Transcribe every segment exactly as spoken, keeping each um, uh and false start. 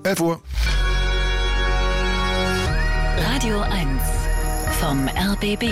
elf Uhr. Radio eins vom R B B.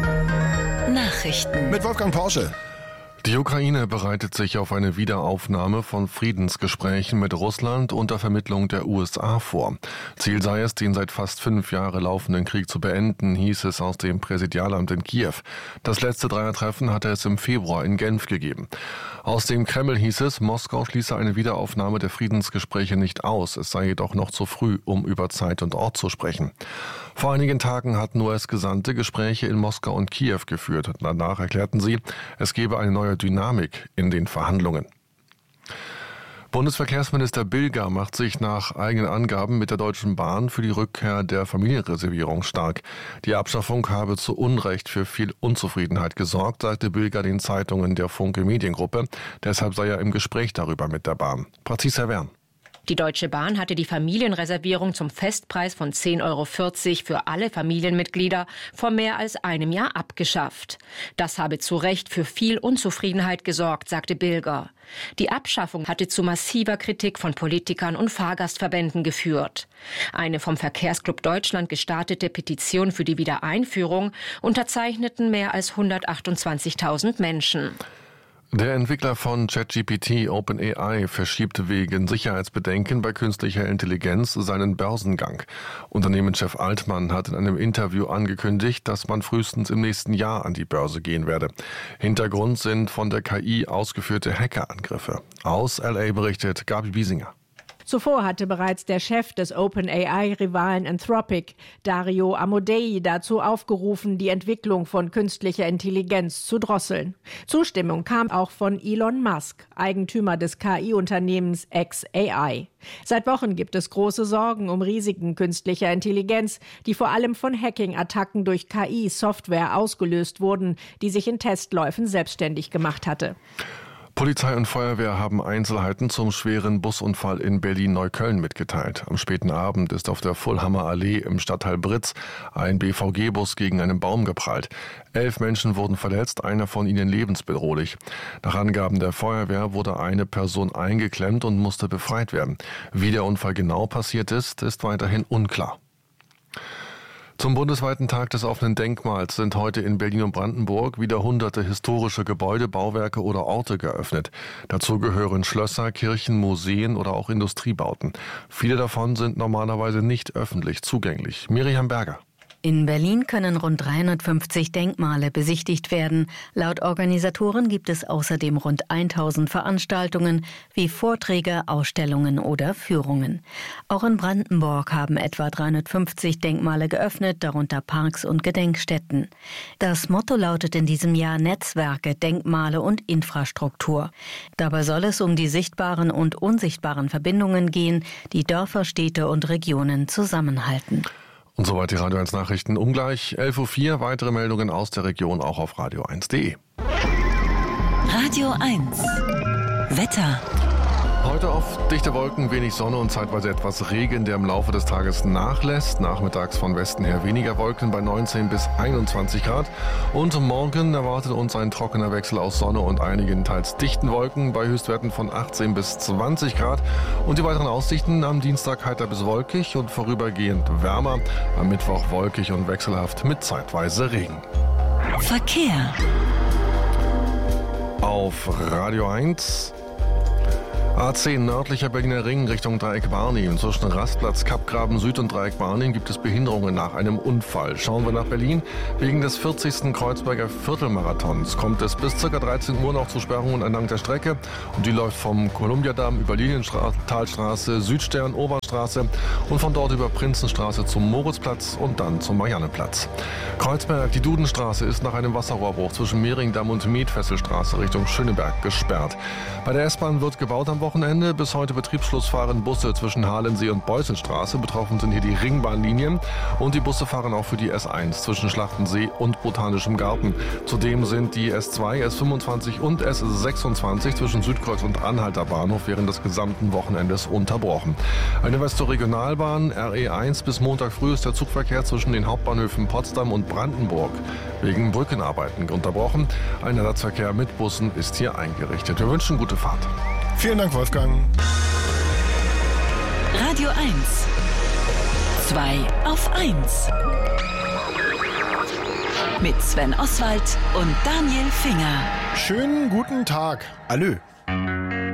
Nachrichten mit Wolfgang Porsche. Die Ukraine bereitet sich auf eine Wiederaufnahme von Friedensgesprächen mit Russland unter Vermittlung der U S A vor. Ziel sei es, den seit fast fünf Jahren laufenden Krieg zu beenden, hieß es aus dem Präsidialamt in Kiew. Das letzte Dreiertreffen hatte es im Februar in Genf gegeben. Aus dem Kreml hieß es, Moskau schließe eine Wiederaufnahme der Friedensgespräche nicht aus. Es sei jedoch noch zu früh, um über Zeit und Ort zu sprechen. Vor einigen Tagen hatten U S-Gesandte Gespräche in Moskau und Kiew geführt. Danach erklärten sie, es gebe eine neue Dynamik in den Verhandlungen. Bundesverkehrsminister Bilger macht sich nach eigenen Angaben mit der Deutschen Bahn für die Rückkehr der Familienreservierung stark. Die Abschaffung habe zu Unrecht für viel Unzufriedenheit gesorgt, sagte Bilger den Zeitungen der Funke Mediengruppe. Deshalb sei er im Gespräch darüber mit der Bahn. Patricia Wern. Die Deutsche Bahn hatte die Familienreservierung zum Festpreis von zehn Euro vierzig für alle Familienmitglieder vor mehr als einem Jahr abgeschafft. Das habe zu Recht für viel Unzufriedenheit gesorgt, sagte Bilger. Die Abschaffung hatte zu massiver Kritik von Politikern und Fahrgastverbänden geführt. Eine vom Verkehrsclub Deutschland gestartete Petition für die Wiedereinführung unterzeichneten mehr als hundertachtundzwanzigtausend Menschen. Der Entwickler von ChatGPT, OpenAI, verschiebt wegen Sicherheitsbedenken bei künstlicher Intelligenz seinen Börsengang. Unternehmenschef Altmann hat in einem Interview angekündigt, dass man frühestens im nächsten Jahr an die Börse gehen werde. Hintergrund sind von der K I ausgeführte Hackerangriffe. Aus L A berichtet Gabi Biesinger. Zuvor hatte bereits der Chef des OpenAI-Rivalen Anthropic, Dario Amodei, dazu aufgerufen, die Entwicklung von künstlicher Intelligenz zu drosseln. Zustimmung kam auch von Elon Musk, Eigentümer des K I-Unternehmens xAI. Seit Wochen gibt es große Sorgen um Risiken künstlicher Intelligenz, die vor allem von Hacking-Attacken durch K I-Software ausgelöst wurden, die sich in Testläufen selbstständig gemacht hatte. Polizei und Feuerwehr haben Einzelheiten zum schweren Busunfall in Berlin-Neukölln mitgeteilt. Am späten Abend ist auf der Fulhammer Allee im Stadtteil Britz ein B V G-Bus gegen einen Baum geprallt. Elf Menschen wurden verletzt, einer von ihnen lebensbedrohlich. Nach Angaben der Feuerwehr wurde eine Person eingeklemmt und musste befreit werden. Wie der Unfall genau passiert ist, ist weiterhin unklar. Zum bundesweiten Tag des offenen Denkmals sind heute in Berlin und Brandenburg wieder hunderte historische Gebäude, Bauwerke oder Orte geöffnet. Dazu gehören Schlösser, Kirchen, Museen oder auch Industriebauten. Viele davon sind normalerweise nicht öffentlich zugänglich. Miriam Berger. In Berlin können rund dreihundertfünfzig Denkmale besichtigt werden. Laut Organisatoren gibt es außerdem rund tausend Veranstaltungen wie Vorträge, Ausstellungen oder Führungen. Auch in Brandenburg haben etwa dreihundertfünfzig Denkmale geöffnet, darunter Parks und Gedenkstätten. Das Motto lautet in diesem Jahr Netzwerke, Denkmale und Infrastruktur. Dabei soll es um die sichtbaren und unsichtbaren Verbindungen gehen, die Dörfer, Städte und Regionen zusammenhalten. Und soweit die Radio eins Nachrichten. Ungleich elf Uhr vier, weitere Meldungen aus der Region auch auf radio eins punkt de. Radio eins Wetter. Heute oft dichte Wolken, wenig Sonne und zeitweise etwas Regen, der im Laufe des Tages nachlässt. Nachmittags von Westen her weniger Wolken bei neunzehn bis einundzwanzig Grad. Und morgen erwartet uns ein trockener Wechsel aus Sonne und einigen teils dichten Wolken bei Höchstwerten von achtzehn bis zwanzig Grad. Und die weiteren Aussichten am Dienstag heiter bis wolkig und vorübergehend wärmer. Am Mittwoch wolkig und wechselhaft mit zeitweise Regen. Verkehr. Auf Radio eins. A zehn nördlicher Berliner Ring Richtung Dreieck Barnim. Zwischen Rastplatz Kappgraben Süd und Dreieck Barnim gibt es Behinderungen nach einem Unfall. Schauen wir nach Berlin. Wegen des vierzigsten Kreuzberger Viertelmarathons kommt es bis ca. dreizehn Uhr noch zu Sperrungen entlang der Strecke. Und die läuft vom Kolumbiadamm über Lilienthalstraße, Südstern, Oberstraße und von dort über Prinzenstraße zum Moritzplatz und dann zum Marianneplatz. Kreuzberg, die Dudenstraße ist nach einem Wasserrohrbruch zwischen Mehringdamm und Metfesselstraße Richtung Schöneberg gesperrt. Bei der S-Bahn wird gebaut am Wochenende. Bis heute Betriebsschluss fahren Busse zwischen Halensee und Beuselstraße. Betroffen sind hier die Ringbahnlinien. Und die Busse fahren auch für die S eins zwischen Schlachtensee und Botanischem Garten. Zudem sind die S zwei, S fünfundzwanzig und S sechsundzwanzig zwischen Südkreuz und Anhalter Bahnhof während des gesamten Wochenendes unterbrochen. Eine Westerregionalbahn R E eins bis Montag früh ist der Zugverkehr zwischen den Hauptbahnhöfen Potsdam und Brandenburg wegen Brückenarbeiten unterbrochen. Ein Ersatzverkehr mit Bussen ist hier eingerichtet. Wir wünschen gute Fahrt. Vielen Dank, Wolfgang. Radio eins. zwei auf eins. Mit Sven Oswald und Daniel Finger. Schönen guten Tag. Allö.